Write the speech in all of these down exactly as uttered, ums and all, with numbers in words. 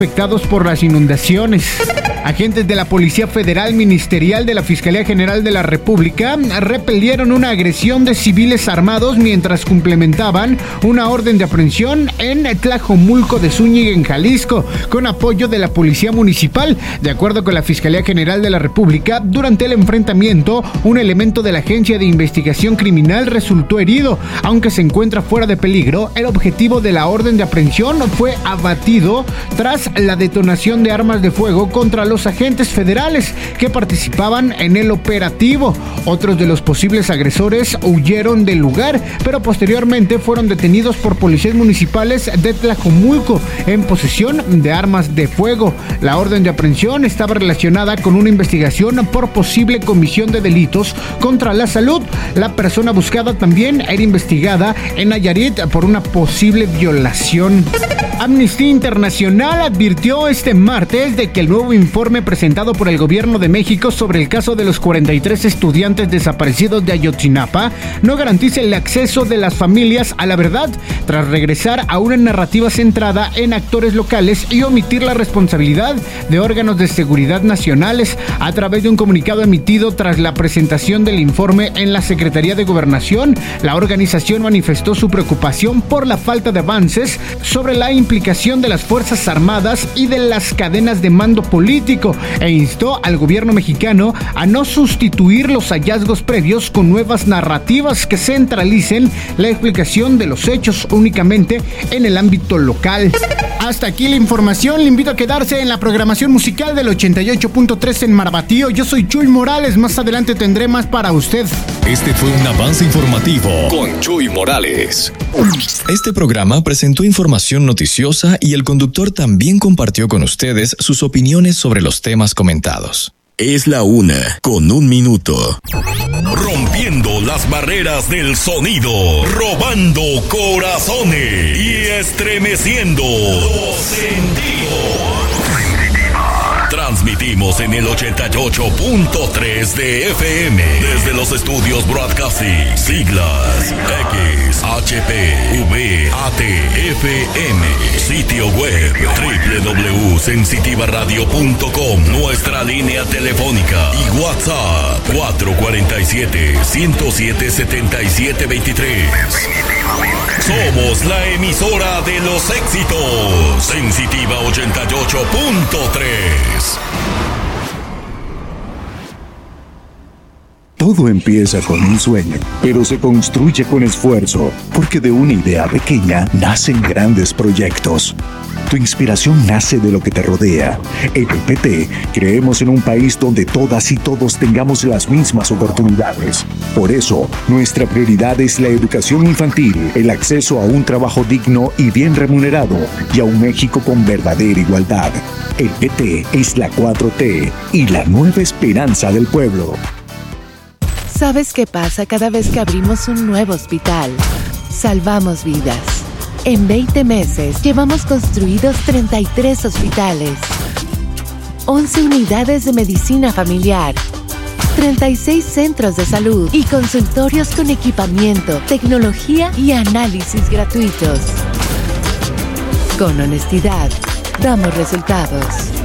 afectados por las inundaciones. Agentes de la Policía Federal Ministerial de la Fiscalía General de la República repelieron una agresión de civiles armados mientras complementaban una orden de aprehensión en Tlajomulco de Zúñiga, en Jalisco, con apoyo de la Policía Municipal. De acuerdo con la Fiscalía General de la República, durante el enfrentamiento, un elemento de la Agencia de Investigación Criminal resultó herido. Aunque se encuentra fuera de peligro, el objetivo de la orden de aprehensión fue abatido tras la detonación de armas de fuego contra los agentes federales que participaban en el operativo. Otros de los posibles agresores huyeron del lugar, pero posteriormente fueron detenidos por policías municipales de Tlajomulco en posesión de armas de fuego. La orden de aprehensión estaba relacionada con una investigación por posible comisión de delitos contra la salud. La persona buscada también era investigada en Nayarit por una posible violación. Amnistía Internacional advirtió este martes de que el nuevo informe presentado por el gobierno de México sobre el caso de los cuarenta y tres estudiantes desaparecidos de Ayotzinapa no garantiza el acceso de las familias a la verdad, tras regresar a una narrativa centrada en actores locales y omitir la responsabilidad de órganos de seguridad nacionales. A través de un comunicado emitido tras la presentación del informe en la Secretaría de Gobernación, la organización manifestó su preocupación por la falta de avances sobre la implicación de las Fuerzas Armadas y de las cadenas de mando político, e instó al gobierno mexicano a no sustituir los hallazgos previos con nuevas narrativas que centralicen la explicación de los hechos únicamente en el ámbito local. Hasta aquí la información. Le invito a quedarse en la programación musical del ochenta y ocho punto tres en Marbatío. Yo soy Chuy Morales. Más adelante tendré más para usted. Este fue un avance informativo con Chuy Morales. Este programa presentó información noticiosa y el conductor también compartió con ustedes sus opiniones sobre los temas comentados. Es la una, con un minuto. Rompiendo las barreras del sonido, robando corazones y estremeciendo los sentidos. Transmitimos en el ochenta y ocho punto tres de F M desde los estudios Broadcasting, siglas X H P V A T F M, sitio web doble u doble u doble u punto sensitiva radio punto com, nuestra línea telefónica y WhatsApp cuatro cuatro siete, uno cero siete, siete siete dos tres. Somos la emisora de los éxitos, Sensitiva ochenta y ocho punto tres. Todo empieza con un sueño, pero se construye con esfuerzo, porque de una idea pequeña nacen grandes proyectos. Tu inspiración nace de lo que te rodea. En el P T creemos en un país donde todas y todos tengamos las mismas oportunidades. Por eso, nuestra prioridad es la educación infantil, el acceso a un trabajo digno y bien remunerado, y a un México con verdadera igualdad. El P T es la cuatro T y la nueva esperanza del pueblo. ¿Sabes qué pasa cada vez que abrimos un nuevo hospital? Salvamos vidas. En veinte meses llevamos construidos treinta y tres hospitales, once unidades de medicina familiar, treinta y seis centros de salud y consultorios con equipamiento, tecnología y análisis gratuitos. Con honestidad, damos resultados.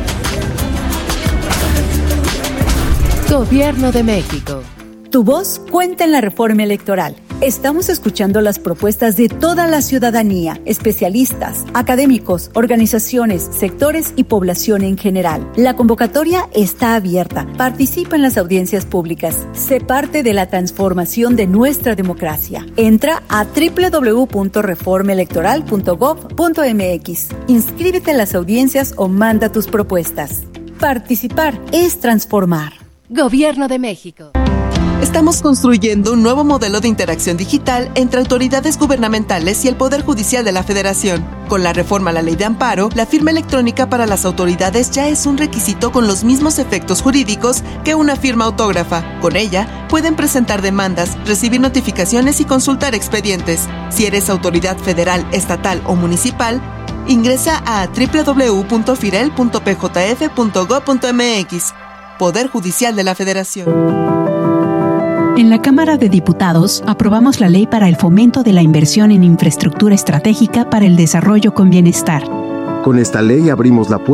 Gobierno de México. Tu voz cuenta en la reforma electoral. Estamos escuchando las propuestas de toda la ciudadanía, especialistas, académicos, organizaciones, sectores y población en general. La convocatoria está abierta. Participa en las audiencias públicas. Sé parte de la transformación de nuestra democracia. Entra a doble u doble u doble u punto reforma electoral punto gob punto m x. Inscríbete en las audiencias o manda tus propuestas. Participar es transformar. Gobierno de México. Estamos construyendo un nuevo modelo de interacción digital entre autoridades gubernamentales y el Poder Judicial de la Federación. Con la reforma a la Ley de Amparo, la firma electrónica para las autoridades ya es un requisito con los mismos efectos jurídicos que una firma autógrafa. Con ella, pueden presentar demandas, recibir notificaciones y consultar expedientes. Si eres autoridad federal, estatal o municipal, ingresa a doble u doble u doble u punto firel punto p j f punto gob punto m x. Poder Judicial de la Federación. En la Cámara de Diputados aprobamos la Ley para el Fomento de la Inversión en Infraestructura Estratégica para el Desarrollo con Bienestar. Con esta ley abrimos la puerta